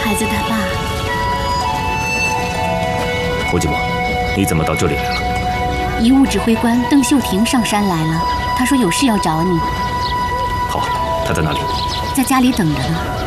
孩子他爸。 胡继墨，你怎么到这里来了？ 遗物指挥官邓秀婷上山来了，他说有事要找你。 好，他在哪里？ 在家里等着呢。